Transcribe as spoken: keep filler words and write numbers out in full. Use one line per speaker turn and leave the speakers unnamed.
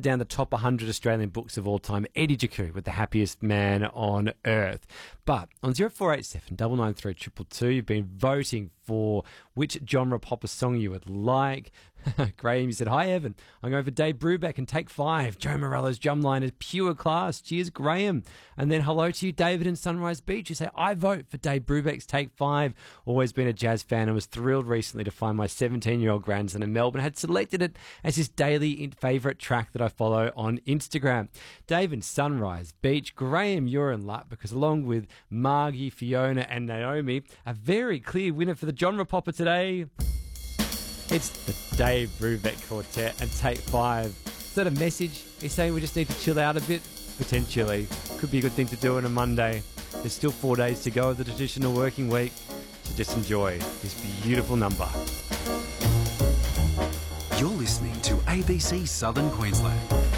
down the top one hundred Australian books of all time, Eddie Jaku with The Happiest Man on Earth. But on zero four eight seven, nine nine three, two two two, you've been voting for which genre popper song you would like. Graham, you said, hi, Evan. I'm going for Dave Brubeck and Take Five. Joe Morello's Drumline is pure class. Cheers, Graham. And then hello to you, David in Sunrise Beach. You say, I vote for Dave Brubeck's Take Five. Always been a jazz fan and was thrilled recently to find my seventeen-year-old grandson in Melbourne had selected it as his daily favourite track that I follow on Instagram. Dave in Sunrise Beach. Graham, you're in luck because along with Margie, Fiona and Naomi, a very clear winner for the genre popper today. It's the Dave Brubeck Quartet and Take Five. Is that a message? He's saying we just need to chill out a bit? Potentially. Could be a good thing to do on a Monday. There's still four days to go of the traditional working week. So just enjoy this beautiful number.
You're listening to A B C Southern Queensland.